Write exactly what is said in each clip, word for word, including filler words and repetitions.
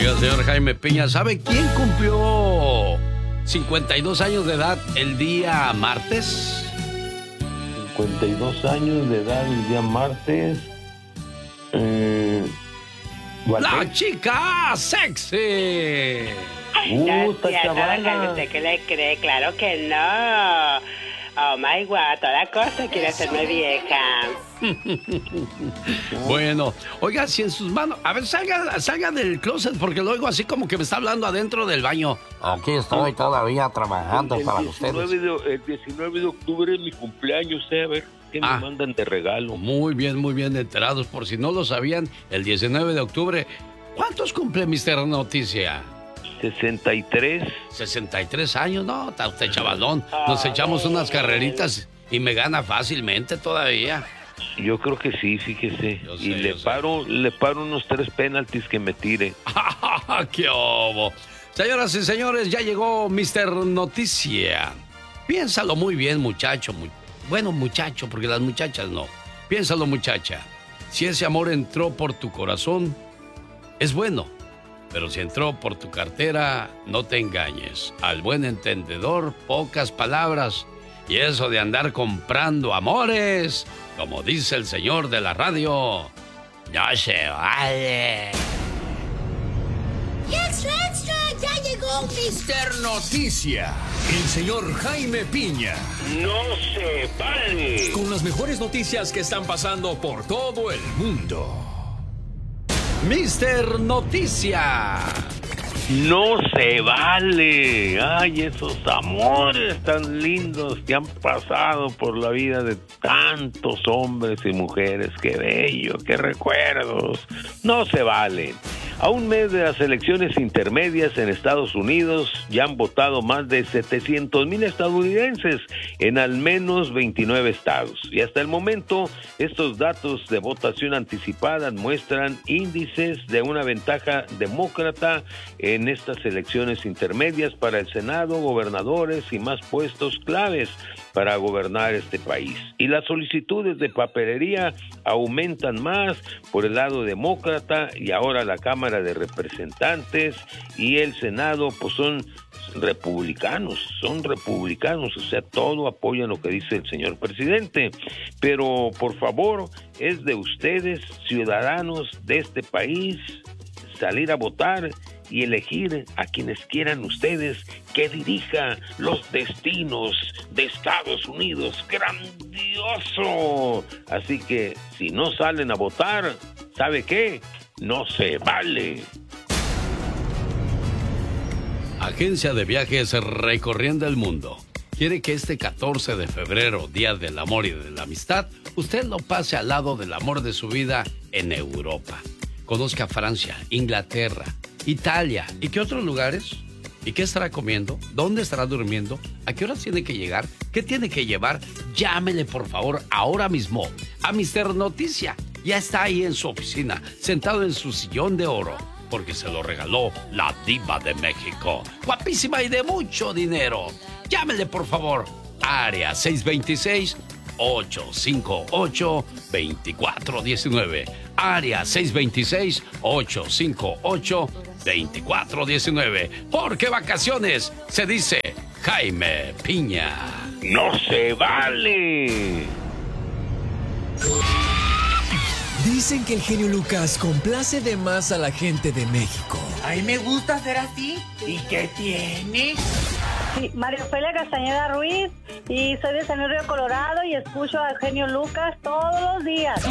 Oiga, señor Jaime Piña, ¿sabe quién cumplió cincuenta y dos años de edad el día martes? cincuenta y dos años de edad el día martes. Eh, ¡La chica sexy! Uh, No, está tía, no, chavala. ¿usted qué le cree? Claro que no. Oh my God, a toda costa quiere hacerme vieja. Bueno, oiga, si en sus manos... A ver, salga, salga del closet porque lo oigo así como que me está hablando adentro del baño. Aquí estoy todavía trabajando el, para diecinueve ustedes. de, el diecinueve de octubre es mi cumpleaños, eh, a ver qué Ah. me mandan de regalo. Muy bien, muy bien enterados. Por si no lo sabían, el diecinueve de octubre... ¿Cuántos cumple mister Noticia? sesenta y tres. sesenta y tres años, no, está usted chavalón. Nos Ah, echamos bueno. unas carreritas y me gana fácilmente todavía. Yo creo que sí, fíjese. Yo sé, y le yo sé. paro, le paro unos tres penaltis que me tire. ¡Qué obo! Señoras y señores, ya llegó mister Noticia. Piénsalo muy bien, muchacho. Muy... Bueno, muchacho, porque las muchachas no. Piénsalo, muchacha. Si ese amor entró por tu corazón, es bueno. Pero si entró por tu cartera, no te engañes. Al buen entendedor, pocas palabras. Y eso de andar comprando amores, como dice el señor de la radio, no se vale. ¡Y extra, extra! ¡Ya llegó mister Noticia! El señor Jaime Piña. ¡No se vale! Con las mejores noticias que están pasando por todo el mundo. mister Noticia. ¡No se vale! ¡Ay, esos amores tan lindos que han pasado por la vida de tantos hombres y mujeres! ¡Qué bello! ¡Qué recuerdos! ¡No se vale! A un mes de las elecciones intermedias en Estados Unidos, ya han votado más de setecientos mil estadounidenses en al menos veintinueve estados. Y hasta el momento, estos datos de votación anticipada muestran índices de una ventaja demócrata en estas elecciones intermedias para el Senado, gobernadores y más puestos claves para gobernar este país. Y las solicitudes de papelería aumentan más por el lado demócrata, y ahora la Cámara de Representantes y el Senado pues son republicanos, son republicanos, o sea, todo apoyan lo que dice el señor presidente. Pero por favor, es de ustedes, ciudadanos de este país, salir a votar y elegir a quienes quieran ustedes que dirija los destinos de Estados Unidos. ¡Grandioso! Así que si no salen a votar, ¿sabe qué? No se vale. Agencia de viajes recorriendo el mundo. Quiere que este catorce de febrero, Día del Amor y de la Amistad, usted lo pase al lado del amor de su vida en Europa. Conozca Francia, Inglaterra, Italia. ¿Y qué otros lugares? ¿Y qué estará comiendo? ¿Dónde estará durmiendo? ¿A qué horas tiene que llegar? ¿Qué tiene que llevar? Llámele, por favor, ahora mismo a mister Noticia. Ya está ahí en su oficina, sentado en su sillón de oro, porque se lo regaló la diva de México. Guapísima y de mucho dinero. Llámele, por favor. Área seis dos seis, ocho cinco ocho, dos cuatro uno nueve. Área seis dos seis, ocho cinco ocho, dos cuatro uno nueve. Porque vacaciones se dice Jaime Piña. ¡No se vale! Dicen que el genio Lucas complace de más a la gente de México. A mí me gusta ser así. ¿Y qué tiene? Sí, María Ofelia Castañeda Ruiz, y soy de San Luis Río Colorado y escucho al genio Lucas todos los días.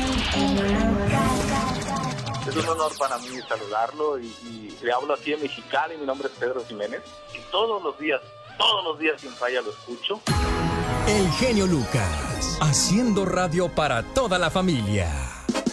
Es un honor para mí saludarlo y, y le hablo aquí en Mexicali. Mi nombre es Pedro Jiménez y todos los días, todos los días sin falla lo escucho. El genio Lucas, haciendo radio para toda la familia.